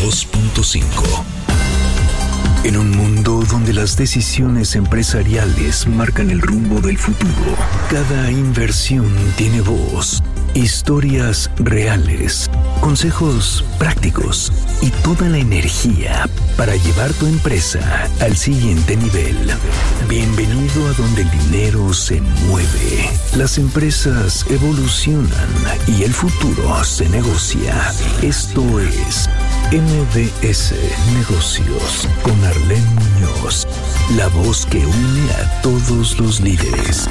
2.5. En un mundo donde las decisiones empresariales marcan el rumbo del futuro, cada inversión tiene voz, historias reales, consejos prácticos y toda la energía para llevar tu empresa al siguiente nivel. Bienvenido a donde el dinero se mueve, las empresas evolucionan y el futuro se negocia. Esto es MBS Negocios con Arlene Muñoz, la voz que une a todos los líderes.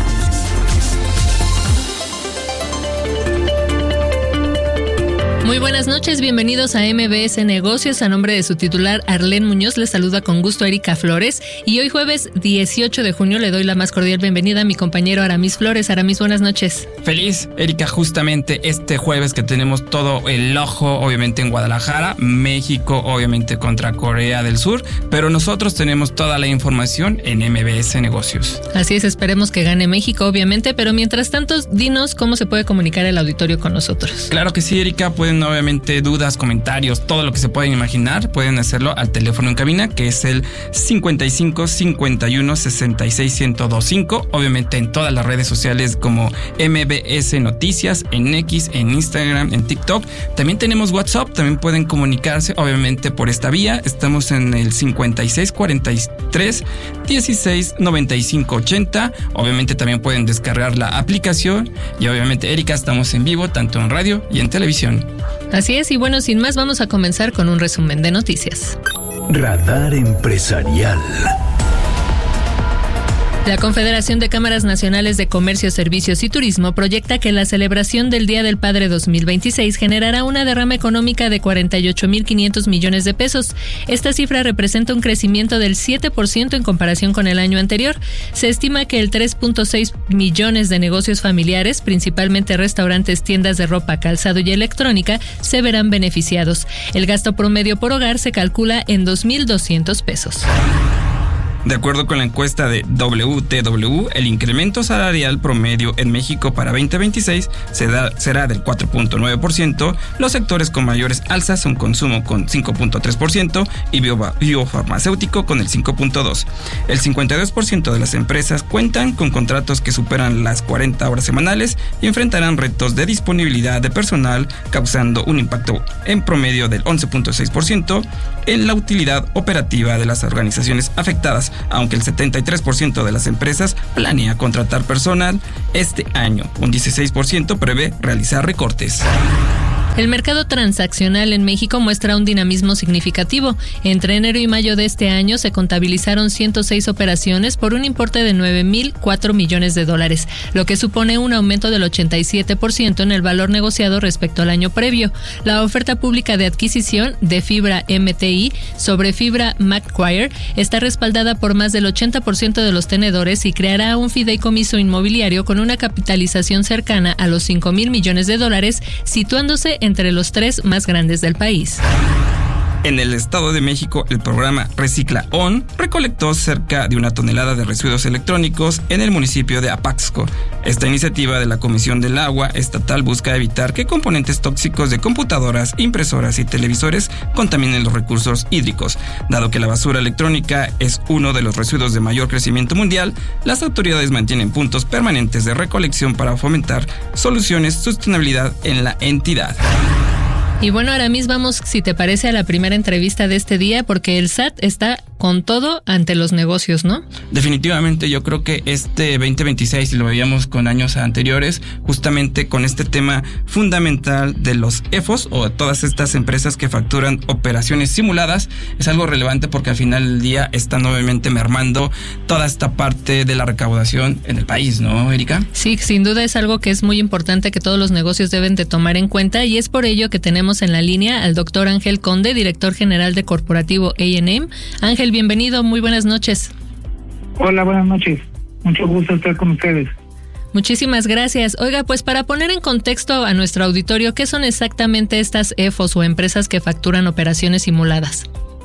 Muy buenas noches, bienvenidos a MBS Negocios. A nombre de su titular Arlene Muñoz, les saluda con gusto Erika Flores. Y hoy jueves 18 de junio le doy la más cordial bienvenida a mi compañero Aramis Flores. Aramis, buenas noches. Feliz, Erika, justamente este jueves que tenemos todo el ojo, obviamente en Guadalajara, México, obviamente contra Corea del Sur, pero nosotros tenemos toda la información en MBS Negocios. Así es, esperemos que gane México, obviamente, pero mientras tanto, dinos cómo se puede comunicar el auditorio con nosotros. Claro que sí, Erika, pueden obviamente dudas, comentarios, todo lo que se pueden imaginar, pueden hacerlo al teléfono en cabina, que es el 55 51 66 1025, obviamente en todas las redes sociales como MBS Noticias, en X, en Instagram, en TikTok. También tenemos WhatsApp, también pueden comunicarse obviamente por esta vía. Estamos en el 56 43 16 95 80. Obviamente también pueden descargar la aplicación y obviamente, Erika, estamos en vivo tanto en radio y en televisión. Así es, y bueno, sin más, vamos a comenzar con un resumen de noticias. Radar Empresarial. La Confederación de Cámaras Nacionales de Comercio, Servicios y Turismo proyecta que la celebración del Día del Padre 2026 generará una derrama económica de 48.500 millones de pesos. Esta cifra representa un crecimiento del 7% en comparación con el año anterior. Se estima que el 3.6 millones de negocios familiares, principalmente restaurantes, tiendas de ropa, calzado y electrónica, se verán beneficiados. El gasto promedio por hogar se calcula en 2.200 pesos. De acuerdo con la encuesta de WTW, el incremento salarial promedio en México para 2026 será del 4.9%. Los sectores con mayores alzas son consumo con 5.3% y biofarmacéutico con el 5.2%. El 52% de las empresas cuentan con contratos que superan las 40 horas semanales y enfrentarán retos de disponibilidad de personal, causando un impacto en promedio del 11.6% en la utilidad operativa de las organizaciones afectadas, aunque el 73% de las empresas planea contratar personal este año. Un 16% prevé realizar recortes. El mercado transaccional en México muestra un dinamismo significativo. Entre enero y mayo de este año se contabilizaron 106 operaciones por un importe de $9,004 millones, lo que supone un aumento del 87% en el valor negociado respecto al año previo. La oferta pública de adquisición de fibra MTI sobre fibra Macquarie está respaldada por más del 80% de los tenedores y creará un fideicomiso inmobiliario con una capitalización cercana a los $5,000 millones, situándose entre los 3 más grandes del país. En el Estado de México, el programa Recicla ON recolectó cerca de 1 tonelada de residuos electrónicos en el municipio de Apaxco. Esta iniciativa de la Comisión del Agua Estatal busca evitar que componentes tóxicos de computadoras, impresoras y televisores contaminen los recursos hídricos. Dado que la basura electrónica es uno de los residuos de mayor crecimiento mundial, las autoridades mantienen puntos permanentes de recolección para fomentar soluciones de sostenibilidad en la entidad. Y bueno, Aramis, vamos, si te parece, a la primera entrevista de este día, porque el SAT está con todo ante los negocios, ¿no? Definitivamente, yo creo que este 2026, y lo veíamos con años anteriores, justamente con este tema fundamental de los EFOS o todas estas empresas que facturan operaciones simuladas, es algo relevante porque al final del día están obviamente mermando toda esta parte de la recaudación en el país, ¿no, Erika? Sí, sin duda es algo que es muy importante que todos los negocios deben de tomar en cuenta, y es por ello que tenemos en la línea al doctor Ángel Conde, director general de Corporativo A&M. Ángel, bienvenido, muy buenas noches. Hola, buenas noches. Mucho gusto estar con ustedes. Muchísimas gracias. Oiga, pues para poner en contexto a nuestro auditorio, ¿qué son exactamente estas EFOS o empresas que facturan operaciones simuladas?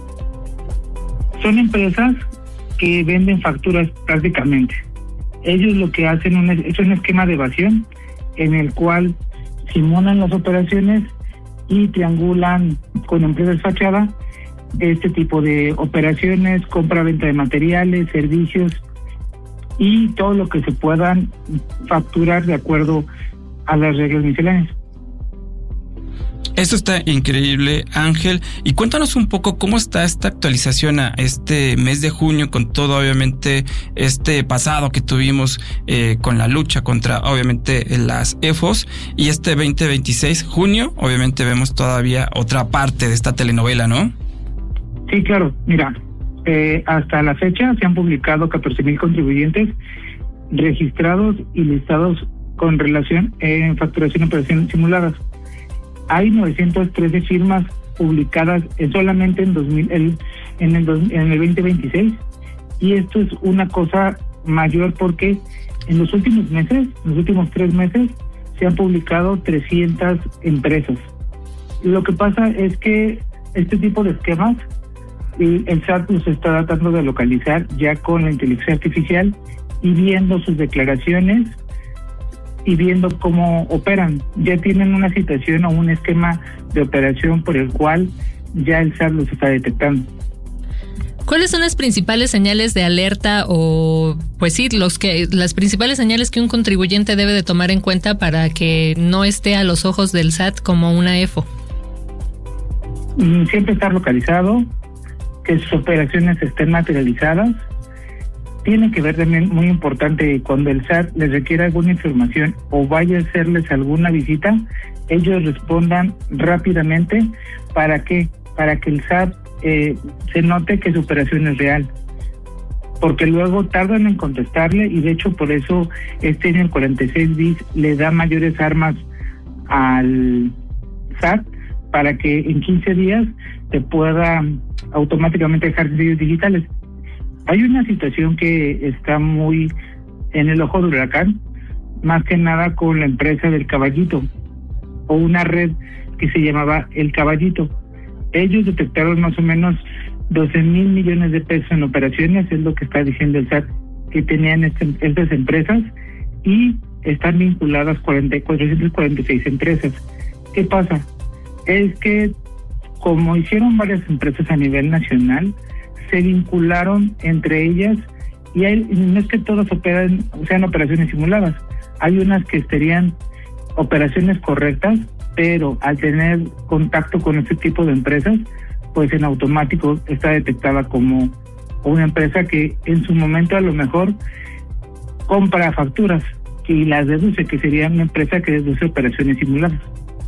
Son empresas que venden facturas prácticamente. Ellos lo que hacen es un esquema de evasión en el cual simulan las operaciones y triangulan con empresas fachada este tipo de operaciones, compra-venta de materiales, servicios y todo lo que se puedan facturar de acuerdo a las reglas misceláneas. Esto está increíble, Ángel. Y cuéntanos un poco cómo está esta actualización a este mes de junio, con todo, obviamente, este pasado que tuvimos con la lucha contra, obviamente, las EFOS. Y este 2026, junio, obviamente vemos todavía otra parte de esta telenovela, ¿no? Sí, claro. Mira, hasta la fecha se han publicado 14,000 contribuyentes registrados y listados con relación en facturación y operaciones simuladas. Hay 913 firmas publicadas solamente en el 2026, y esto es una cosa mayor porque en los últimos 3 meses, se han publicado 300 empresas. Lo que pasa es que este tipo de esquemas, el SAT los está tratando de localizar ya con la inteligencia artificial y viendo sus declaraciones y viendo cómo operan. Ya tienen una situación o un esquema de operación por el cual ya el SAT los está detectando. ¿Cuáles son las principales señales de alerta o, pues sí, las principales señales que un contribuyente debe de tomar en cuenta para que no esté a los ojos del SAT como una EFO? Siempre estar localizado, que sus operaciones estén materializadas. Tiene que ver también, muy importante, cuando el SAT les requiera alguna información o vaya a hacerles alguna visita, ellos respondan rápidamente. ¿Para qué? Para que el SAT se note que su operación es real. Porque luego tardan en contestarle, y de hecho por eso este año el 46 bis le da mayores armas al SAT para que en 15 días te pueda automáticamente dejar sellos digitales. Hay una situación que está muy en el ojo del huracán, más que nada con la empresa del Caballito, o una red que se llamaba El Caballito. Ellos detectaron más o menos 12,000 millones de pesos en operaciones, es lo que está diciendo el SAT, que tenían estas empresas, y están vinculadas 446 empresas. ¿Qué pasa? Es que como hicieron varias empresas a nivel nacional, se vincularon entre ellas, y no es que todas sean operaciones simuladas, hay unas que serían operaciones correctas, pero al tener contacto con este tipo de empresas, pues en automático está detectada como una empresa que en su momento a lo mejor compra facturas y las deduce, que sería una empresa que deduce operaciones simuladas.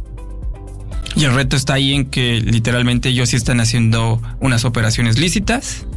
Y el reto está ahí en que literalmente ellos sí están haciendo unas operaciones lícitas.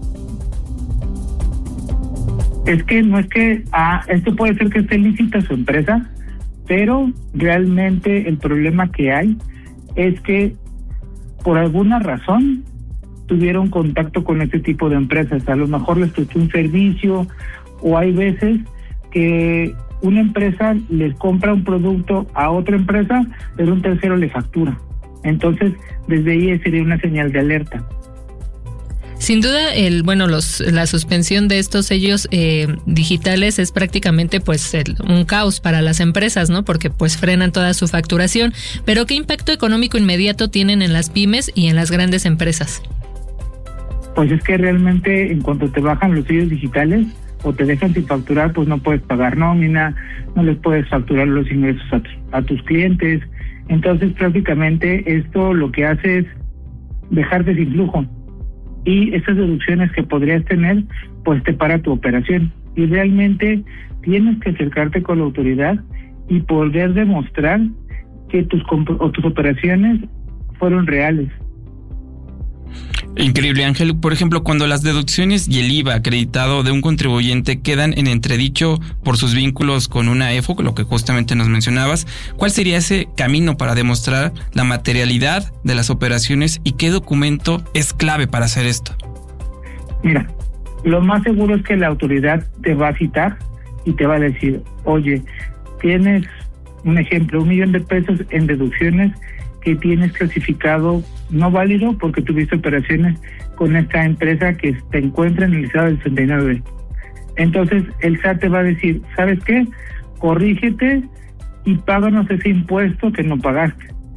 Es que no es que esto puede ser que esté lícita su empresa, pero realmente el problema que hay es que por alguna razón tuvieron contacto con este tipo de empresas. A lo mejor les prestó un servicio, o hay veces que una empresa les compra un producto a otra empresa, pero un tercero le factura. Entonces, desde ahí sería una señal de alerta. Sin duda, la suspensión de estos sellos digitales es prácticamente un caos para las empresas, ¿no? Porque pues frenan toda su facturación. Pero ¿qué impacto económico inmediato tienen en las pymes y en las grandes empresas? Pues es que realmente en cuanto te bajan los sellos digitales o te dejan sin facturar, pues no puedes pagar nómina, no les puedes facturar los ingresos a tus clientes. Entonces prácticamente esto lo que hace es dejarte sin flujo, y esas deducciones que podrías tener pues te para tu operación, y realmente tienes que acercarte con la autoridad y poder demostrar que tus operaciones fueron reales. Increíble, Ángel. Por ejemplo, cuando las deducciones y el IVA acreditado de un contribuyente quedan en entredicho por sus vínculos con una EFO, lo que justamente nos mencionabas, ¿cuál sería ese camino para demostrar la materialidad de las operaciones y qué documento es clave para hacer esto? Mira, lo más seguro es que la autoridad te va a citar y te va a decir, oye, tienes un ejemplo, 1 millón de pesos en deducciones que tienes clasificado no válido porque tuviste operaciones con esta empresa que se encuentra en el listado del 69. Entonces el SAT te va a decir, ¿sabes qué? Corrígete y páganos ese impuesto que no pagaste.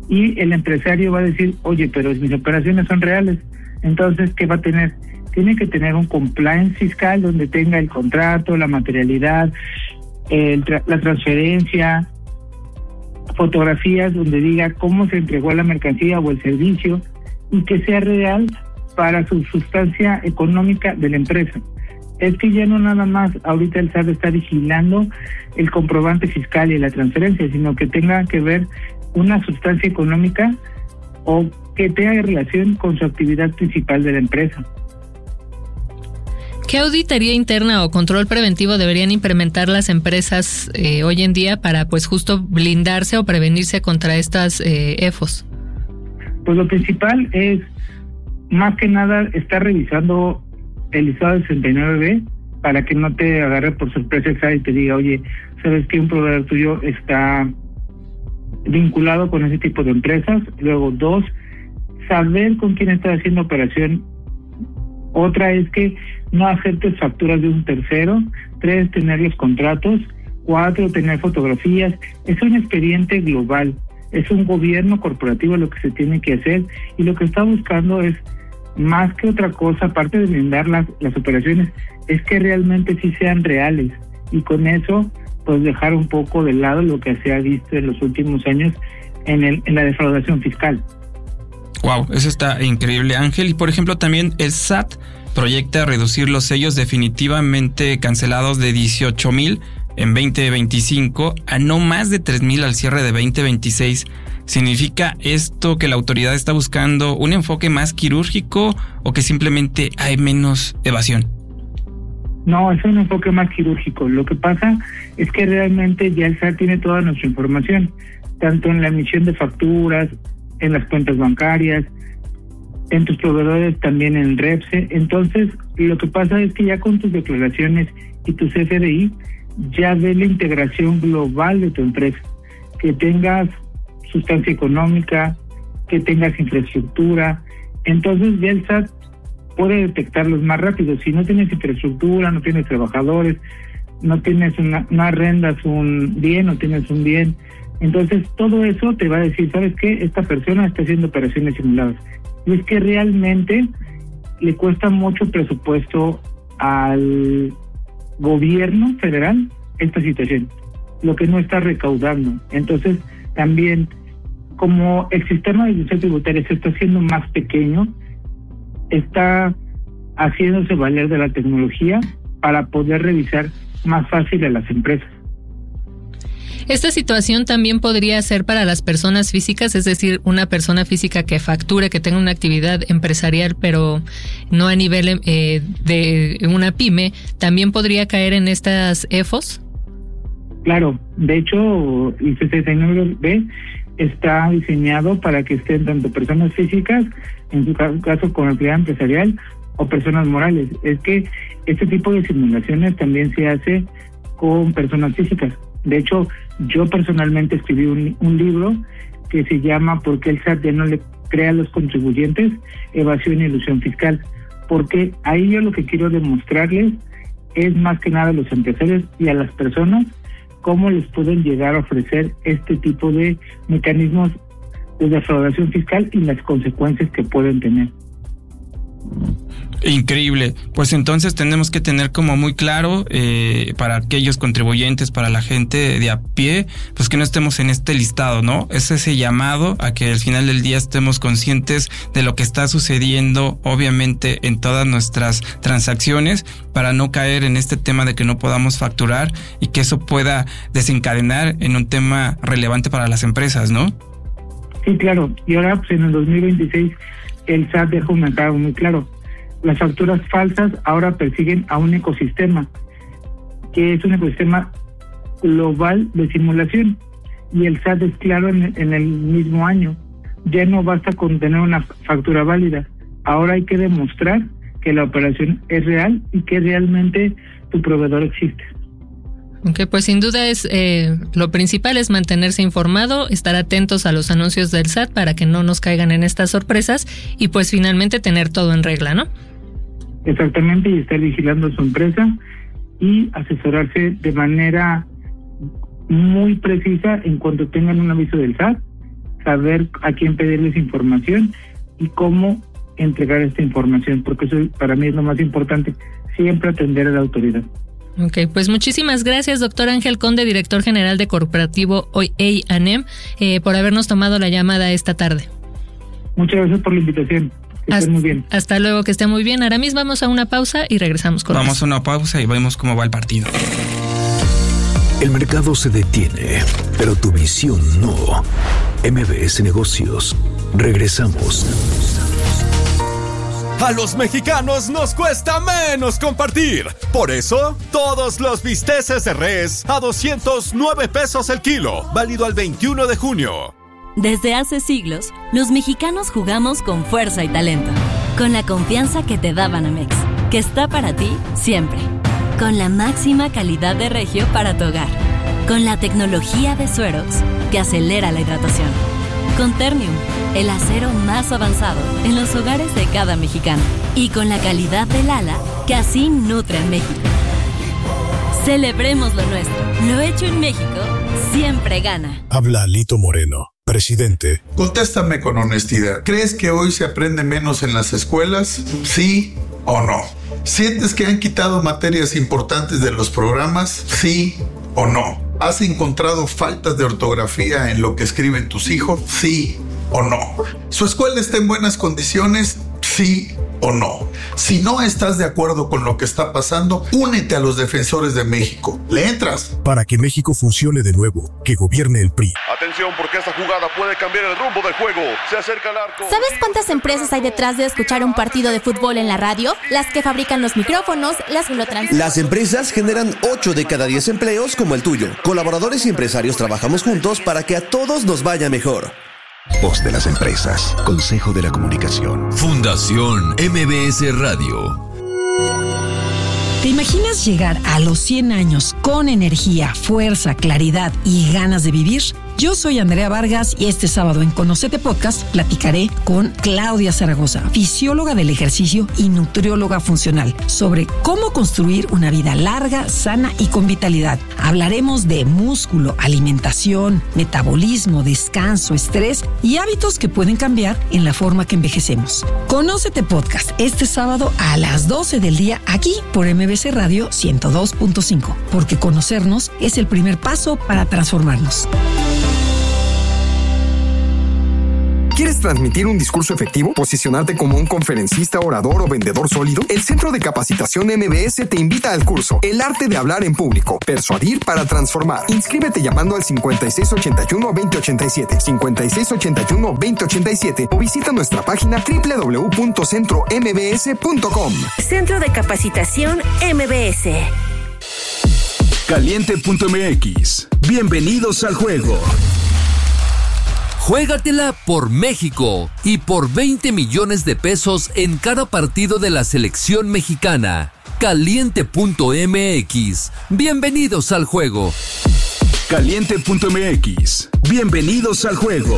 y el empresario va a decir, oye, pero mis operaciones son reales. Entonces, ¿qué va a tener? Tiene que tener un compliance fiscal donde tenga el contrato, la materialidad, la transferencia, fotografías donde diga cómo se entregó la mercancía o el servicio y que sea real para su sustancia económica de la empresa. Es que ya no nada más ahorita el SAT está vigilando el comprobante fiscal y la transferencia, sino que tenga que ver una sustancia económica o que tenga relación con su actividad principal de la empresa. ¿Qué auditoría interna o control preventivo deberían implementar las empresas hoy en día para pues justo blindarse o prevenirse contra estas EFOS? Pues lo principal es, más que nada, estar revisando el listado del 69B para que no te agarre por sorpresa el SAT y te diga, oye, ¿sabes que un proveedor tuyo está vinculado con ese tipo de empresas? Luego, 2, saber con quién está haciendo operación. Otra es que no aceptes facturas de un tercero. 3, tener los contratos. 4, tener fotografías. Es un expediente global, es un gobierno corporativo lo que se tiene que hacer, y lo que está buscando es, más que otra cosa, aparte de blindar las operaciones, es que realmente sí sean reales, y con eso pues dejar un poco de lado lo que se ha visto en los últimos años en la defraudación fiscal. Wow, eso está increíble, Ángel. Y por ejemplo también el SAT proyecta reducir los sellos definitivamente cancelados de 18,000 en 2025 a no más de 3,000 al cierre de 2026. ¿Significa esto que la autoridad está buscando un enfoque más quirúrgico o que simplemente hay menos evasión? No, es un enfoque más quirúrgico. Lo que pasa es que realmente ya el SAT tiene toda nuestra información, tanto en la emisión de facturas, en las cuentas bancarias, en tus proveedores, también en REPSE. Entonces, lo que pasa es que ya con tus declaraciones y tu CFDI, ya ve la integración global de tu empresa, que tengas sustancia económica, que tengas infraestructura. Entonces ya el SAT puede detectarlos más rápido. Si no tienes infraestructura, no tienes trabajadores, no tienes no arrendas un bien, no tienes un bien, entonces todo eso te va a decir, ¿sabes qué? Esta persona está haciendo operaciones simuladas. Y es que realmente le cuesta mucho presupuesto al gobierno federal esta situación, lo que no está recaudando. Entonces también, como el sistema de administración tributaria se está haciendo más pequeño, está haciéndose valer de la tecnología para poder revisar más fácil a las empresas. Esta situación también podría ser para las personas físicas, es decir, una persona física que facture, que tenga una actividad empresarial, pero no a nivel de una pyme, ¿también podría caer en estas EFOS? Claro, de hecho, el 69B está diseñado para que estén tanto personas físicas, en su caso con actividad empresarial, o personas morales. Es que este tipo de simulaciones también se hace con personas físicas. De hecho, yo personalmente escribí un libro que se llama ¿Por qué el SAT ya no le crea a los contribuyentes evasión y elusión fiscal? Porque ahí yo lo que quiero demostrarles es más que nada a los empresarios y a las personas cómo les pueden llegar a ofrecer este tipo de mecanismos de defraudación fiscal y las consecuencias que pueden tener. Increíble. Pues entonces tenemos que tener como muy claro para aquellos contribuyentes, para la gente de a pie, pues que no estemos en este listado, ¿no? Es ese llamado a que al final del día estemos conscientes de lo que está sucediendo, obviamente, en todas nuestras transacciones, para no caer en este tema de que no podamos facturar y que eso pueda desencadenar en un tema relevante para las empresas, ¿no? Sí, claro. Y ahora, pues en el 2026, el SAT deja un mercado muy claro. Las facturas falsas ahora persiguen a un ecosistema, que es un ecosistema global de simulación. Y el SAT es claro en el mismo año. Ya no basta con tener una factura válida. Ahora hay que demostrar que la operación es real y que realmente tu proveedor existe. Ok, pues sin duda es lo principal es mantenerse informado, estar atentos a los anuncios del SAT para que no nos caigan en estas sorpresas y pues finalmente tener todo en regla, ¿no? Exactamente, y estar vigilando su empresa y asesorarse de manera muy precisa en cuanto tengan un aviso del SAT, saber a quién pedirles información y cómo entregar esta información, porque eso para mí es lo más importante, siempre atender a la autoridad. Ok, pues muchísimas gracias, doctor Ángel Conde, director general de Corporativo A&M, por habernos tomado la llamada esta tarde. Muchas gracias por la invitación. Que estén muy bien. Hasta luego, que esté muy bien. Aramis, vamos a una pausa y regresamos con Vamos a una pausa y vemos cómo va el partido. El mercado se detiene, pero tu visión no. MBS Negocios. Regresamos. A los mexicanos nos cuesta menos compartir. Por eso, todos los bisteces de res a 209 pesos el kilo. Válido al 21 de junio. Desde hace siglos, los mexicanos jugamos con fuerza y talento. Con la confianza que te da Banamex, que está para ti siempre. Con la máxima calidad de regio para tu hogar. Con la tecnología de Suerox, que acelera la hidratación. Con Ternium, el acero más avanzado en los hogares de cada mexicano. Y con la calidad de Lala, que así nutre a México. Celebremos lo nuestro. Lo hecho en México siempre gana. Habla Lito Moreno, presidente. Contéstame con honestidad. ¿Crees que hoy se aprende menos en las escuelas? ¿Sí o no? ¿Sientes que han quitado materias importantes de los programas? ¿Sí o no? ¿Has encontrado faltas de ortografía en lo que escriben tus hijos? ¿Sí o no? ¿Su escuela está en buenas condiciones? ¿Sí o no? Si no estás de acuerdo con lo que está pasando, únete a los defensores de México. ¿Le entras? Para que México funcione de nuevo, que gobierne el PRI. Atención, porque esta jugada puede cambiar el rumbo del juego. Se acerca el arco. ¿Sabes cuántas empresas hay detrás de escuchar un partido de fútbol en la radio? Las que fabrican los micrófonos, las que lo transmiten. Las empresas generan 8 de cada 10 empleos como el tuyo. Colaboradores y empresarios trabajamos juntos para que a todos nos vaya mejor. Voz de las empresas. Consejo de la Comunicación. Fundación MBS Radio. ¿Te imaginas llegar a los 100 años con energía, fuerza, claridad y ganas de vivir? Yo soy Andrea Vargas y este sábado en Conocete Podcast platicaré con Claudia Zaragoza, fisióloga del ejercicio y nutrióloga funcional, sobre cómo construir una vida larga, sana y con vitalidad. Hablaremos de músculo, alimentación, metabolismo, descanso, estrés y hábitos que pueden cambiar en la forma que envejecemos. Conócete Podcast este sábado a las 12 del día aquí por MBS Radio 102.5, porque conocernos es el primer paso para transformarnos. ¿Quieres transmitir un discurso efectivo? ¿Posicionarte como un conferencista, orador o vendedor sólido? El Centro de Capacitación MBS te invita al curso El Arte de Hablar en Público. Persuadir para transformar. Inscríbete llamando al 5681-2087, 5681-2087 o visita nuestra página www.centrombs.com. Centro de Capacitación MBS. Caliente.mx. Bienvenidos al juego. Juégatela por México y por 20 millones de pesos en cada partido de la selección mexicana. Caliente.mx. Bienvenidos al juego. Caliente.mx. Bienvenidos al juego.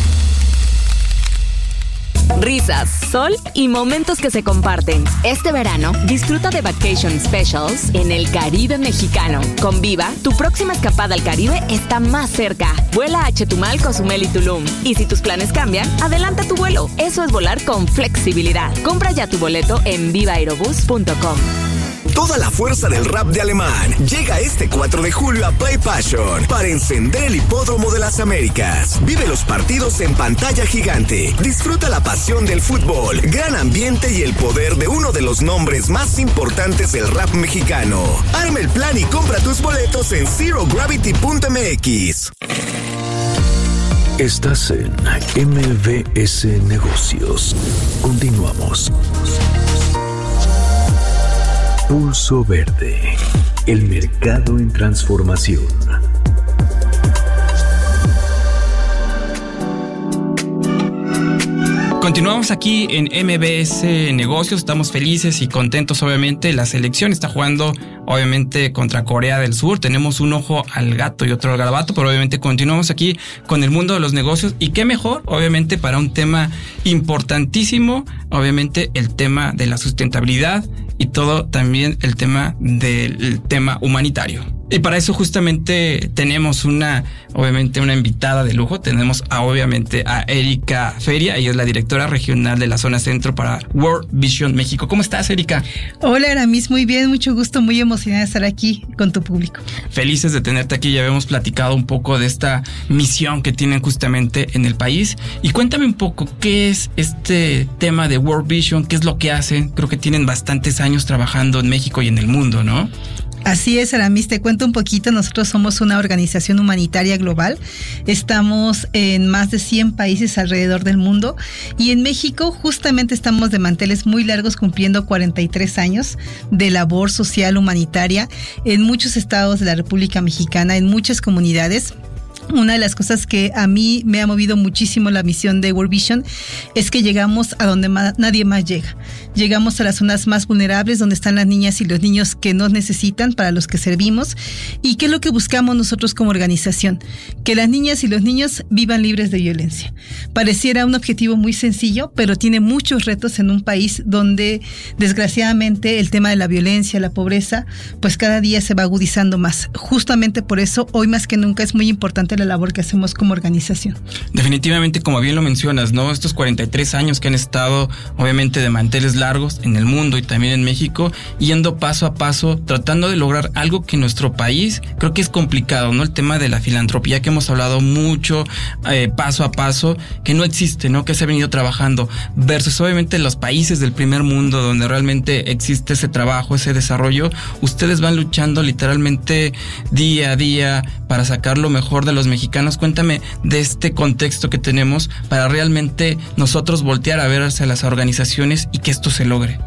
Risas, sol y momentos que se comparten. Este verano, disfruta de Vacation Specials en el Caribe mexicano. Con Viva, tu próxima escapada al Caribe está más cerca. Vuela a Chetumal, Cozumel y Tulum. Y si tus planes cambian, adelanta tu vuelo. Eso es volar con flexibilidad. Compra ya tu boleto en vivaaerobus.com. Toda la fuerza del rap de Alemán llega este 4 de julio a Play Passion para encender el Hipódromo de las Américas. Vive los partidos en pantalla gigante. Disfruta la pasión del fútbol, gran ambiente y el poder de uno de los nombres más importantes del rap mexicano. Arma el plan y compra tus boletos en ZeroGravity.mx. Estás en MBS Negocios. Continuamos. Pulso Verde, el mercado en transformación. Continuamos aquí en MBS Negocios, estamos felices y contentos obviamente. La selección está jugando obviamente contra Corea del Sur, tenemos un ojo al gato y otro al garabato, pero obviamente continuamos aquí con el mundo de los negocios y qué mejor obviamente para un tema importantísimo, obviamente el tema de la sustentabilidad y todo también el tema del tema humanitario. Y para eso justamente tenemos obviamente una invitada de lujo. Tenemos obviamente a Erika Feria, ella es la directora regional de la zona centro para World Vision México. ¿Cómo estás, Erika? Hola, Aramis, muy bien, mucho gusto, muy emocionada de estar aquí con tu público. Felices de tenerte aquí, ya habíamos platicado un poco de esta misión que tienen justamente en el país. Y cuéntame un poco, ¿qué es este tema de World Vision? ¿Qué es lo que hacen? Creo que tienen bastantes años trabajando en México y en el mundo, ¿no? Así es, Aramis, te cuento un poquito. Nosotros somos una organización humanitaria global. Estamos en más de 100 países alrededor del mundo y en México justamente estamos de manteles muy largos cumpliendo 43 años de labor social humanitaria en muchos estados de la República Mexicana, en muchas comunidades. Una de las cosas que a mí me ha movido muchísimo la misión de World Vision es que llegamos a donde nadie más llega. Llegamos a las zonas más vulnerables donde están las niñas y los niños que nos necesitan, para los que servimos. ¿Y qué es lo que buscamos nosotros como organización? Que las niñas y los niños vivan libres de violencia. Pareciera un objetivo muy sencillo, pero tiene muchos retos en un país donde desgraciadamente el tema de la violencia, la pobreza, pues cada día se va agudizando más. Justamente por eso hoy más que nunca es muy importante la labor que hacemos como organización. Definitivamente, como bien lo mencionas, ¿no? Estos 43 años que han estado obviamente de manteles largos en el mundo y también en México, yendo paso a paso, tratando de lograr algo que en nuestro país creo que es complicado, ¿no? El tema de la filantropía que hemos hablado mucho, paso a paso, que no existe, ¿no? Que se ha venido trabajando, versus obviamente los países del primer mundo donde realmente existe ese trabajo, ese desarrollo. Ustedes van luchando literalmente día a día para sacar lo mejor de los mexicanos. Cuéntame de este contexto que tenemos para realmente nosotros voltear a ver hacia las organizaciones y que esto se logre.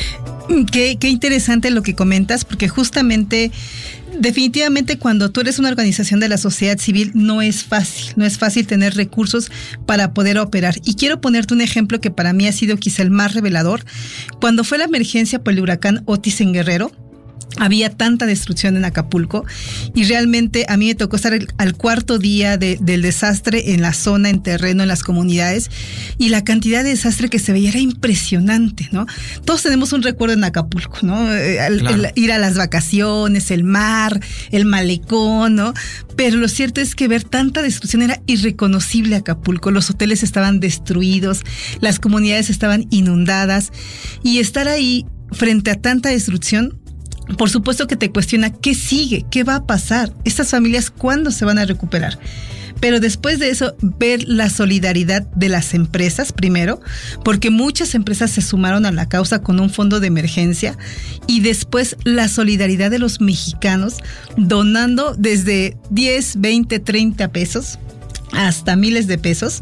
Qué interesante lo que comentas, porque justamente, definitivamente cuando tú eres una organización de la sociedad civil no es fácil tener recursos para poder operar. Y quiero ponerte un ejemplo que para mí ha sido quizá el más revelador. Cuando fue la emergencia por el huracán Otis en Guerrero, había tanta destrucción en Acapulco y realmente a mí me tocó estar al cuarto día del desastre en la zona, en terreno, en las comunidades, y la cantidad de desastre que se veía era impresionante, ¿no? Todos tenemos un recuerdo en Acapulco, ¿no? Claro. Ir a las vacaciones, el mar, el malecón, ¿no? Pero lo cierto es que ver tanta destrucción era irreconocible Acapulco. Los hoteles estaban destruidos, las comunidades estaban inundadas, y estar ahí frente a tanta destrucción, por supuesto que te cuestiona qué sigue, qué va a pasar, estas familias cuándo se van a recuperar. Pero después de eso, ver la solidaridad de las empresas primero, porque muchas empresas se sumaron a la causa con un fondo de emergencia, y después la solidaridad de los mexicanos donando desde 10, 20, 30 pesos hasta miles de pesos.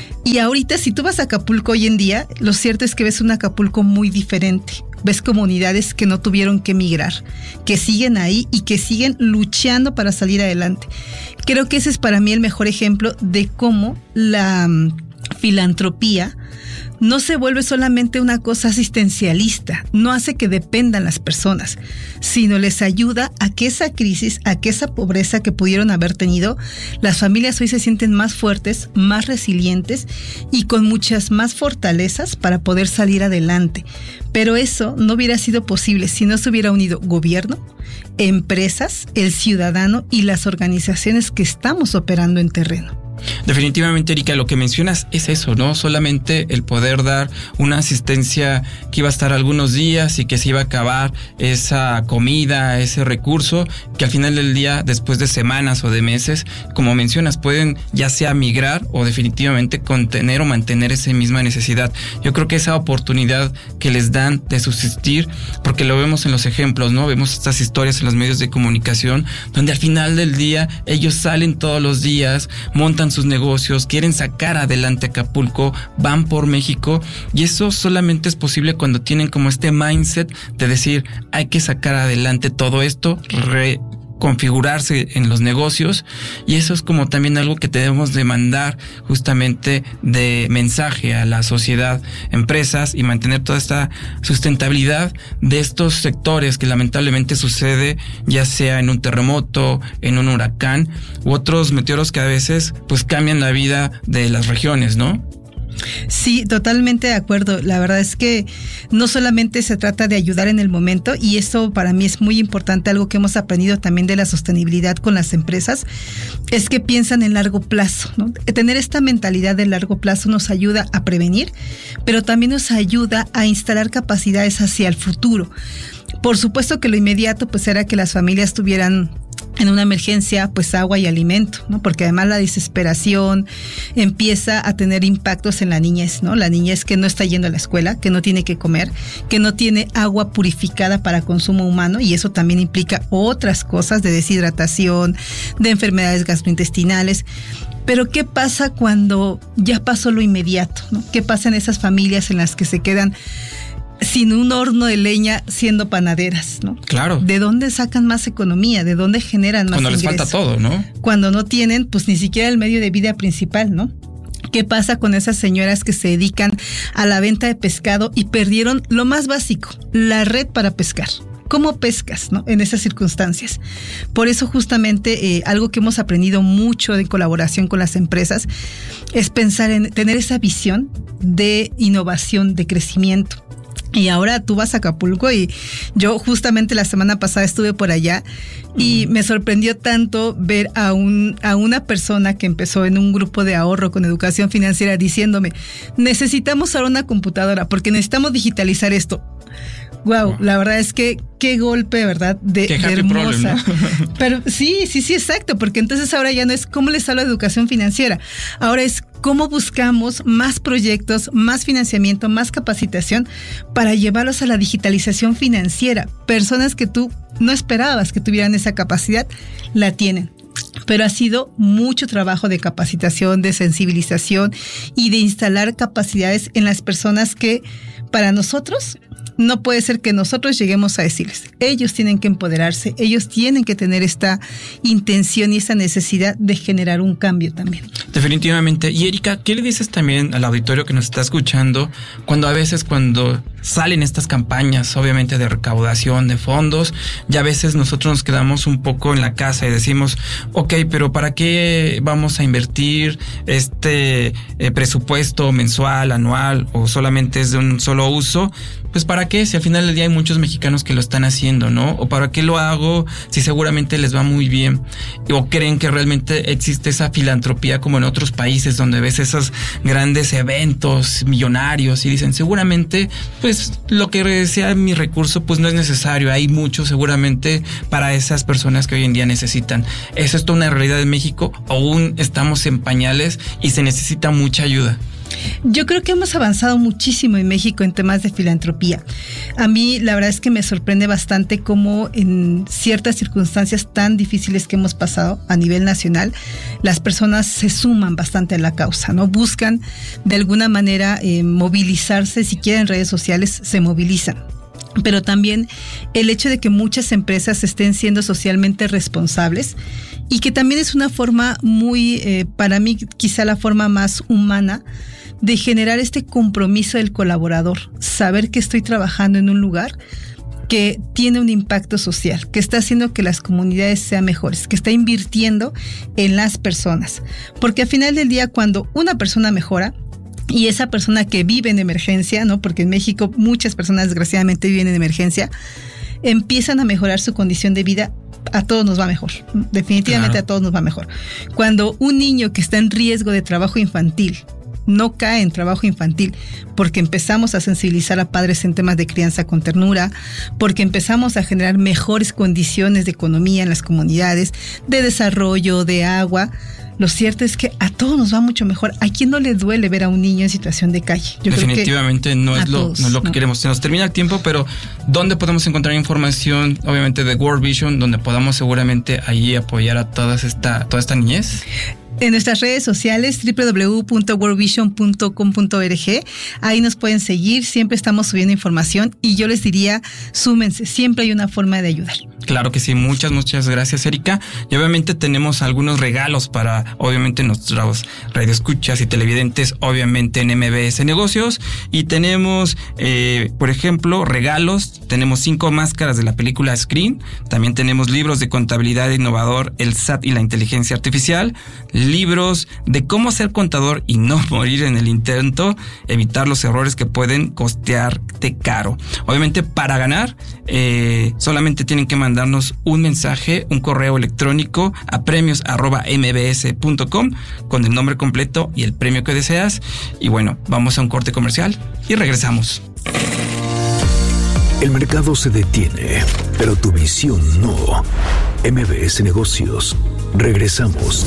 Y ahorita, si tú vas a Acapulco hoy en día, lo cierto es que ves un Acapulco muy diferente. Ves comunidades que no tuvieron que emigrar, que siguen ahí y que siguen luchando para salir adelante. Creo que ese es para mí el mejor ejemplo de cómo la filantropía no se vuelve solamente una cosa asistencialista, no hace que dependan las personas, sino les ayuda a que esa crisis, a que esa pobreza que pudieron haber tenido, las familias hoy se sienten más fuertes, más resilientes y con muchas más fortalezas para poder salir adelante. Pero eso no hubiera sido posible si no se hubiera unido gobierno, empresas, el ciudadano y las organizaciones que estamos operando en terreno. Definitivamente, Erika, lo que mencionas es eso, ¿no? Solamente el poder dar una asistencia que iba a estar algunos días y que se iba a acabar esa comida, ese recurso, que al final del día, después de semanas o de meses, como mencionas, pueden ya sea migrar o definitivamente contener o mantener esa misma necesidad. Yo creo que esa oportunidad que les dan de subsistir, porque lo vemos en los ejemplos, ¿no? Vemos estas historias en los medios de comunicación, donde al final del día ellos salen todos los días, montan sus negocios, quieren sacar adelante Acapulco, van por México, y eso solamente es posible cuando tienen como este mindset de decir, hay que sacar adelante todo esto, configurarse en los negocios, y eso es como también algo que debemos de mandar justamente de mensaje a la sociedad, empresas, y mantener toda esta sustentabilidad de estos sectores que lamentablemente sucede, ya sea en un terremoto, en un huracán u otros meteoros que a veces pues cambian la vida de las regiones, ¿no? Sí, totalmente de acuerdo. La verdad es que no solamente se trata de ayudar en el momento, y eso para mí es muy importante, algo que hemos aprendido también de la sostenibilidad con las empresas, es que piensan en largo plazo, ¿no? Tener esta mentalidad de largo plazo nos ayuda a prevenir, pero también nos ayuda a instalar capacidades hacia el futuro. Por supuesto que lo inmediato pues era que las familias tuvieran en una emergencia pues agua y alimento, ¿no? Porque además la desesperación empieza a tener impactos en la niñez, ¿no? La niñez que no está yendo a la escuela, que no tiene que comer, que no tiene agua purificada para consumo humano, y eso también implica otras cosas de deshidratación, de enfermedades gastrointestinales. Pero ¿qué pasa cuando ya pasó lo inmediato, ¿no? ¿Qué pasa en esas familias en las que se quedan sin un horno de leña siendo panaderas, ¿no? Claro. ¿De dónde sacan más economía? ¿De dónde generan más ingresos? Cuando les falta todo, ¿no? Cuando no tienen, pues ni siquiera el medio de vida principal, ¿no? ¿Qué pasa con esas señoras que se dedican a la venta de pescado y perdieron lo más básico, la red para pescar? ¿Cómo pescas, no? En esas circunstancias. Por eso justamente algo que hemos aprendido mucho en colaboración con las empresas es pensar en tener esa visión de innovación, de crecimiento. Y ahora tú vas a Acapulco, y yo justamente la semana pasada estuve por allá y me sorprendió tanto ver a una persona que empezó en un grupo de ahorro con educación financiera diciéndome: necesitamos ahora una computadora porque necesitamos digitalizar esto. Wow, la verdad es que qué golpe, ¿verdad? De hermosa. Problem, ¿no? Pero sí, exacto, porque entonces ahora ya no es cómo les hablo de educación financiera, ahora es cómo buscamos más proyectos, más financiamiento, más capacitación para llevarlos a la digitalización financiera. Personas que tú no esperabas que tuvieran esa capacidad, la tienen. Pero ha sido mucho trabajo de capacitación, de sensibilización y de instalar capacidades en las personas que para nosotros no puede ser que nosotros lleguemos a decirles. Ellos tienen que empoderarse, ellos tienen que tener esta intención y esa necesidad de generar un cambio también. Definitivamente. Y Erika, ¿qué le dices también al auditorio que nos está escuchando cuando salen estas campañas, obviamente de recaudación de fondos, ya a veces nosotros nos quedamos un poco en la casa y decimos, ok, pero ¿para qué vamos a invertir este presupuesto mensual, anual, o solamente es de un solo uso? Pues ¿para qué? Si al final del día hay muchos mexicanos que lo están haciendo, ¿no? ¿O para qué lo hago si seguramente les va muy bien? ¿O creen que realmente existe esa filantropía como en otros países donde ves esos grandes eventos millonarios y dicen seguramente pues lo que sea mi recurso pues no es necesario, hay mucho seguramente para esas personas que hoy en día necesitan? ¿Es esto una realidad en México? ¿Aún estamos en pañales y se necesita mucha ayuda? Yo creo que hemos avanzado muchísimo en México en temas de filantropía. A mí la verdad es que me sorprende bastante cómo en ciertas circunstancias tan difíciles que hemos pasado a nivel nacional, las personas se suman bastante a la causa, ¿no? Buscan de alguna manera movilizarse, si quieren en redes sociales se movilizan. Pero también el hecho de que muchas empresas estén siendo socialmente responsables y que también es una forma muy, para mí quizá la forma más humana de generar este compromiso del colaborador, saber que estoy trabajando en un lugar que tiene un impacto social, que está haciendo que las comunidades sean mejores, que está invirtiendo en las personas. Porque al final del día, cuando una persona mejora, y esa persona que vive en emergencia, ¿no? Porque en México muchas personas desgraciadamente viven en emergencia, empiezan a mejorar su condición de vida, a todos nos va mejor. Definitivamente claro. A todos nos va mejor. Cuando un niño que está en riesgo de trabajo infantil no cae en trabajo infantil, porque empezamos a sensibilizar a padres en temas de crianza con ternura, porque empezamos a generar mejores condiciones de economía en las comunidades, de desarrollo, de agua. Lo cierto es que a todos nos va mucho mejor. ¿A quién no le duele ver a un niño en situación de calle? Yo definitivamente creo que no es lo que queremos. Se nos termina el tiempo, pero ¿dónde podemos encontrar información, obviamente, de World Vision, donde podamos seguramente ahí apoyar a toda esta niñez? En nuestras redes sociales, www.worldvision.com.org, ahí nos pueden seguir, siempre estamos subiendo información y yo les diría, súmense, siempre hay una forma de ayudar. Claro que sí, muchas gracias, Erika. Y obviamente tenemos algunos regalos para, obviamente, nuestros radioescuchas y televidentes, obviamente en MBS Negocios. Y tenemos, por ejemplo, regalos. Tenemos 5 máscaras de la película Screen. También tenemos libros de contabilidad innovador, el SAT y la inteligencia artificial. libros de cómo ser contador y no morir en el intento, evitar los errores que pueden costearte caro. Obviamente, para ganar, solamente tienen que mandarnos un mensaje, un correo electrónico a premios@mbs.com con el nombre completo y el premio que deseas. Y bueno, vamos a un corte comercial y regresamos. El mercado se detiene, pero tu visión no. MBS Negocios. Regresamos.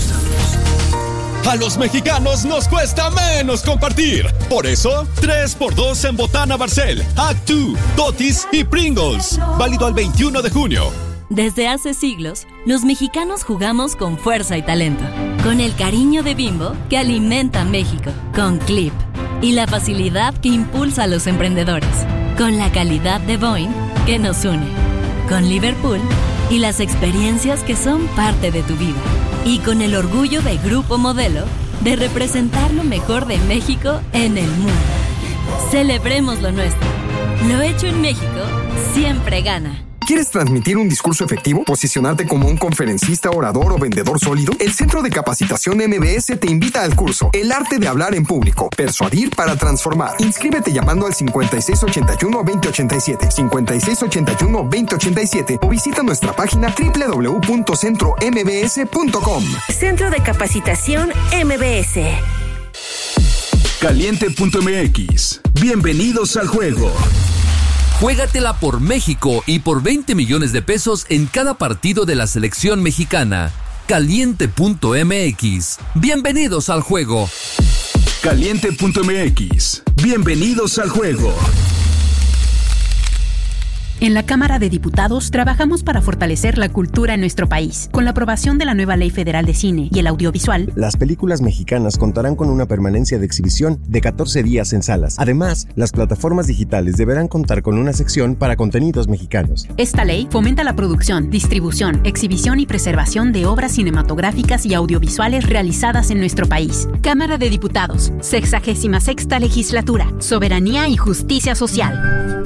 A los mexicanos nos cuesta menos compartir. Por eso, 3x2 en Botana Barcel, Actu, Totis y Pringles. Válido al 21 de junio. Desde hace siglos, los mexicanos jugamos con fuerza y talento. Con el cariño de Bimbo que alimenta México. Con Clip. Y la facilidad que impulsa a los emprendedores. Con la calidad de Boeing que nos une. Con Liverpool y las experiencias que son parte de tu vida. Y con el orgullo de Grupo Modelo de representar lo mejor de México en el mundo. Celebremos lo nuestro. Lo hecho en México siempre gana. ¿Quieres transmitir un discurso efectivo? ¿Posicionarte como un conferencista, orador o vendedor sólido? El Centro de Capacitación MBS te invita al curso El Arte de Hablar en Público. Persuadir para transformar. Inscríbete llamando al 5681-2087, 5681-2087 o visita nuestra página www.centrombs.com. Centro de Capacitación MBS. Caliente.mx. Bienvenidos al juego. Juégatela por México y por 20 millones de pesos en cada partido de la selección mexicana. Caliente.mx. Bienvenidos al juego. Caliente.mx. Bienvenidos al juego. En la Cámara de Diputados trabajamos para fortalecer la cultura en nuestro país. Con la aprobación de la nueva Ley Federal de Cine y el Audiovisual, las películas mexicanas contarán con una permanencia de exhibición de 14 días en salas. Además, las plataformas digitales deberán contar con una sección para contenidos mexicanos. Esta ley fomenta la producción, distribución, exhibición y preservación de obras cinematográficas y audiovisuales realizadas en nuestro país. Cámara de Diputados, 66ª Legislatura, Soberanía y Justicia Social.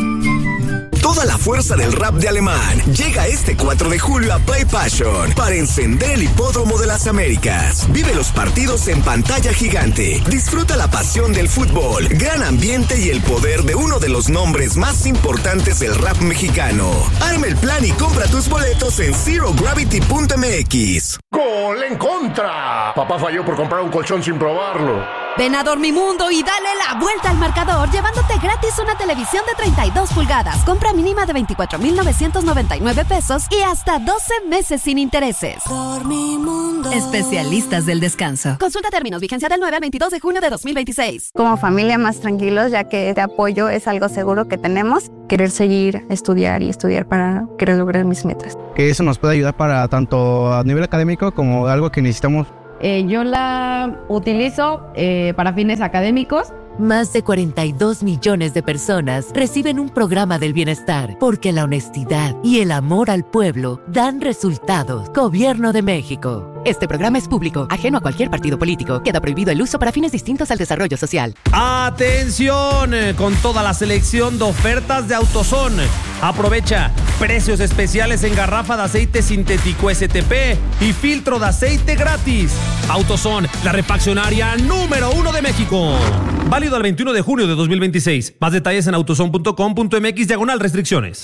Toda la fuerza del rap de Alemán llega este 4 de julio a Play Passion para encender el hipódromo de las Américas. Vive los partidos en pantalla gigante. Disfruta la pasión del fútbol, gran ambiente y el poder de uno de los nombres más importantes del rap mexicano. Arma el plan y compra tus boletos en ZeroGravity.mx. ¡Gol en contra! Papá falló por comprar un colchón sin probarlo. Ven a Dormimundo y dale la vuelta al marcador llevándote gratis una televisión de 32 pulgadas. Compra mínima de 24,999 pesos y hasta 12 meses sin intereses. Dormimundo. Especialistas del descanso. Consulta términos. Vigencia del 9 al 22 de junio de 2026. Como familia más tranquilos, ya que este apoyo es algo seguro que tenemos. Querer seguir, estudiar y estudiar para querer lograr mis metas. Que eso nos puede ayudar para tanto a nivel académico como algo que necesitamos. Yo la utilizo para fines académicos. Más de 42 millones de personas reciben un programa del bienestar porque la honestidad y el amor al pueblo dan resultados. Gobierno de México. Este programa es público, ajeno a cualquier partido político. Queda prohibido el uso para fines distintos al desarrollo social. ¡Atención! Con toda la selección de ofertas de AutoZone. Aprovecha precios especiales en garrafa de aceite sintético STP y filtro de aceite gratis. AutoZone, la refaccionaria número 1 de México. Válido al 21 de junio de 2026. Más detalles en autozone.com.mx/restricciones.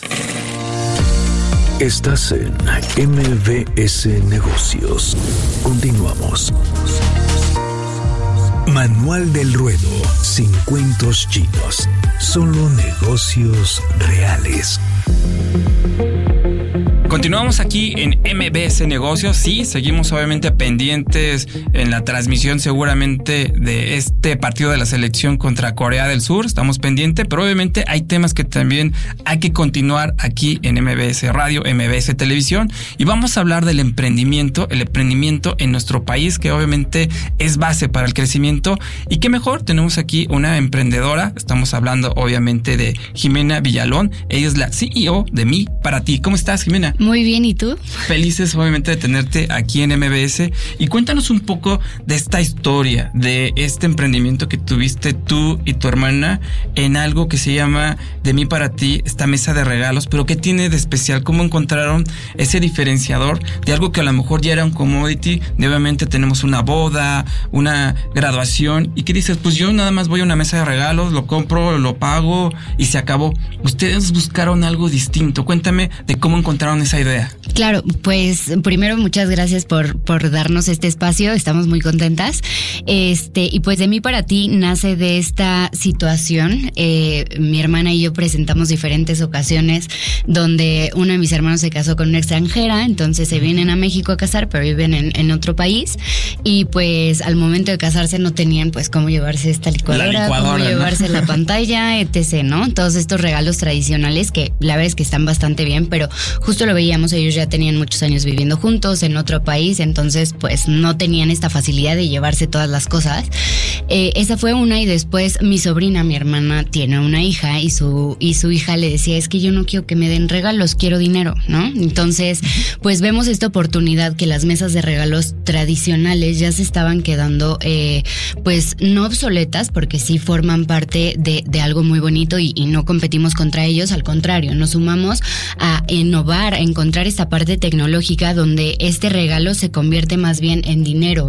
Estás en MBS Negocios. Continuamos. Manual del Ruedo. Sin cuentos chinos. Solo negocios reales. Continuamos aquí en MBS Negocios. Sí, seguimos obviamente pendientes en la transmisión seguramente de este partido de la selección contra Corea del Sur. Estamos pendientes, pero obviamente hay temas que también hay que continuar aquí en MBS Radio, MBS Televisión. Y vamos a hablar del emprendimiento, el emprendimiento en nuestro país, que obviamente es base para el crecimiento. Y qué mejor, tenemos aquí una emprendedora. Estamos hablando obviamente de Jimena Villalón. Ella es la CEO de Mi Para Ti. ¿Cómo estás, Jimena? Muy bien, ¿y tú? Felices obviamente de tenerte aquí en MBS y cuéntanos un poco de esta historia, de este emprendimiento que tuviste tú y tu hermana en algo que se llama De mí para ti, esta mesa de regalos, pero ¿qué tiene de especial? ¿Cómo encontraron ese diferenciador de algo que a lo mejor ya era un commodity? De obviamente tenemos una boda, una graduación y ¿qué dices? Pues yo nada más voy a una mesa de regalos, lo compro, lo pago y se acabó. Ustedes buscaron algo distinto. Cuéntame de cómo encontraron esa idea. Claro, pues primero muchas gracias por darnos este espacio, estamos muy contentas. Y pues De mí para ti nace de esta situación. Mi hermana y yo presentamos diferentes ocasiones donde uno de mis hermanos se casó con una extranjera, entonces se vienen a México a casar, pero viven en otro país y pues al momento de casarse no tenían pues cómo llevarse esta licuadora, cómo llevarse la pantalla, etc., ¿no? Todos estos regalos tradicionales que la verdad es que están bastante bien, pero justo lo veíamos, ellos ya tenían muchos años viviendo juntos en otro país, entonces pues no tenían esta facilidad de llevarse todas las cosas. Esa fue una, y después mi sobrina, mi hermana, tiene una hija y su hija le decía, es que yo no quiero que me den regalos, quiero dinero, ¿no? Entonces pues vemos esta oportunidad que las mesas de regalos tradicionales ya se estaban quedando pues no obsoletas, porque sí forman parte de algo muy bonito y no competimos contra ellos, al contrario, nos sumamos a innovar, a encontrar esta parte tecnológica donde este regalo se convierte más bien en dinero,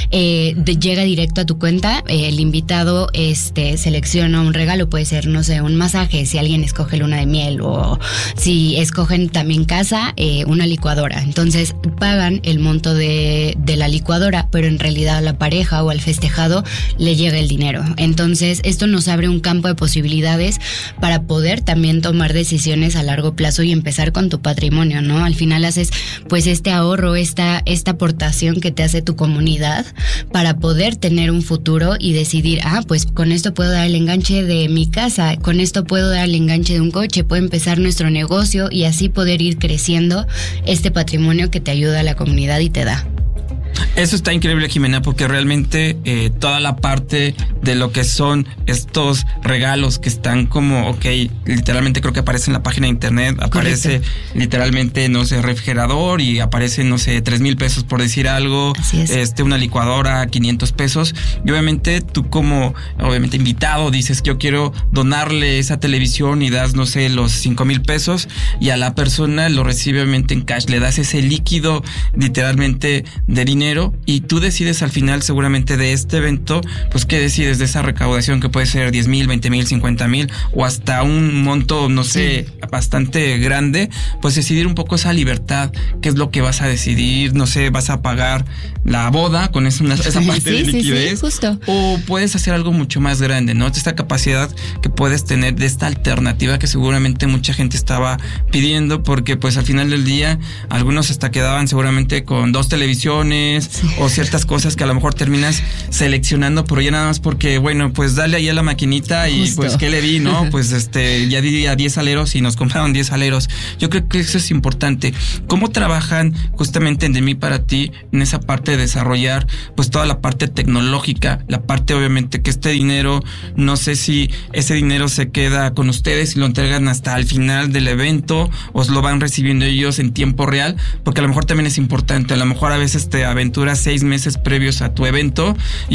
llega directo a tu cuenta, el invitado selecciona un regalo, puede ser, no sé, un masaje, si alguien escoge luna de miel, o si escogen también casa, una licuadora, entonces pagan el monto de la licuadora, pero en realidad a la pareja o al festejado le llega el dinero. Entonces esto nos abre un campo de posibilidades para poder también tomar decisiones a largo plazo y empezar con tu patrimonio, ¿no? Al final haces pues este ahorro, esta aportación que te hace tu comunidad para poder tener un futuro y decidir, pues con esto puedo dar el enganche de mi casa, con esto puedo dar el enganche de un coche, puedo empezar nuestro negocio y así poder ir creciendo este patrimonio que te ayuda a la comunidad y te da. Eso está increíble, Jimena, porque realmente toda la parte de lo que son estos regalos que están como, literalmente creo que aparece en la página de internet, aparece literalmente, no sé, refrigerador y aparece, no sé, 3,000 pesos por decir algo, una licuadora, 500 pesos. Y obviamente tú como, invitado dices, yo quiero donarle esa televisión y das, no sé, los 5,000 pesos y a la persona lo recibe obviamente en cash, le das ese líquido literalmente de dinero y tú decides al final seguramente de este evento, pues qué decides de esa recaudación que puede ser 10,000, 20,000, 50,000 o hasta un monto, no sé, bastante grande, pues decidir un poco esa libertad, qué es lo que vas a decidir, no sé, vas a pagar la boda con esa parte de liquidez, justo. O puedes hacer algo mucho más grande, ¿no? Esta capacidad que puedes tener de esta alternativa que seguramente mucha gente estaba pidiendo, porque pues al final del día algunos hasta quedaban seguramente con 2 televisiones o ciertas cosas que a lo mejor terminas seleccionando, pero ya nada más porque, bueno, pues dale ahí a la maquinita y justo. Pues ¿qué le di, no? Pues ya di a 10 aleros y nos compraron 10 aleros. Yo creo que eso es importante. ¿Cómo trabajan justamente en De mí para ti en esa parte de desarrollar pues toda la parte tecnológica, la parte obviamente que este dinero, no sé si ese dinero se queda con ustedes y lo entregan hasta el final del evento o lo van recibiendo ellos en tiempo real? Porque a lo mejor también es importante, a lo mejor a veces te aventuras 6 meses previos a tu evento